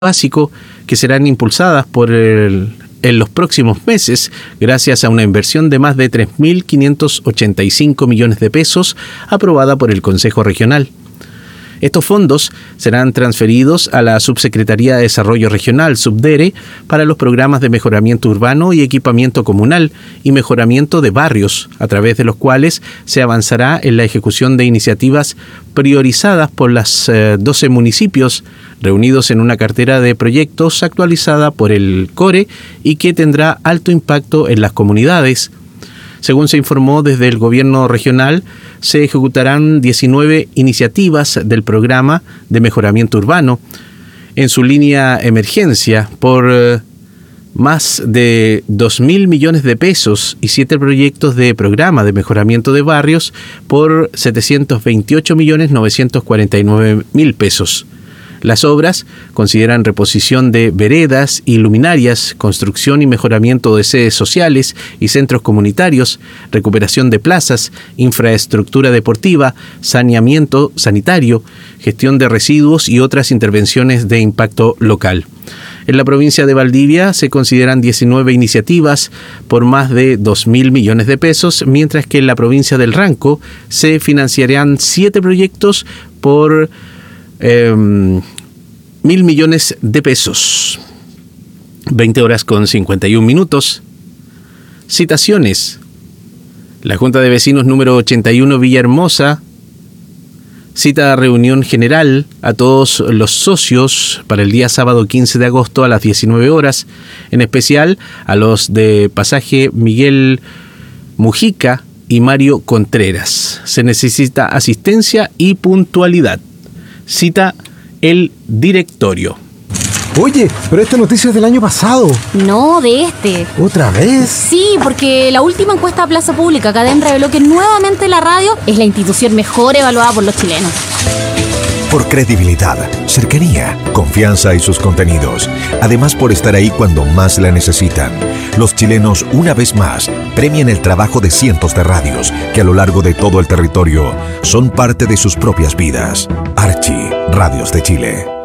básico que serán impulsadas en los próximos meses gracias a una inversión de más de 3.585 millones de pesos aprobada por el Consejo Regional. Estos fondos serán transferidos a la Subsecretaría de Desarrollo Regional, Subdere, para los programas de mejoramiento urbano y equipamiento comunal y mejoramiento de barrios, a través de los cuales se avanzará en la ejecución de iniciativas priorizadas por los 12 municipios, reunidos en una cartera de proyectos actualizada por el CORE y que tendrá alto impacto en las comunidades. Según se informó desde el gobierno regional, se ejecutarán 19 iniciativas del programa de mejoramiento urbano en su línea emergencia por más de 2.000 millones de pesos y 7 proyectos de programa de mejoramiento de barrios por 728.949.000 pesos. Las obras consideran reposición de veredas y luminarias, construcción y mejoramiento de sedes sociales y centros comunitarios, recuperación de plazas, infraestructura deportiva, saneamiento sanitario, gestión de residuos y otras intervenciones de impacto local. En la provincia de Valdivia se consideran 19 iniciativas por más de 2.000 millones de pesos, mientras que en la provincia del Ranco se financiarán 7 proyectos por 1.000 millones de pesos. 20:51. Citaciones. La Junta de Vecinos número 81 Villahermosa cita a reunión general a todos los socios para el día sábado 15 de agosto a las 19 horas, en especial a los de Pasaje Miguel Mujica y Mario Contreras. Se necesita asistencia y puntualidad. Cita el directorio. Oye, pero esta noticia es del año pasado. No, de este. ¿Otra vez? Sí, porque la última encuesta de Plaza Pública Cadem reveló que nuevamente la radio es la institución mejor evaluada por los chilenos. Por credibilidad, cercanía, confianza y sus contenidos. Además, por estar ahí cuando más la necesitan. Los chilenos, una vez más, premian el trabajo de cientos de radios que a lo largo de todo el territorio son parte de sus propias vidas. Archi, Radios de Chile.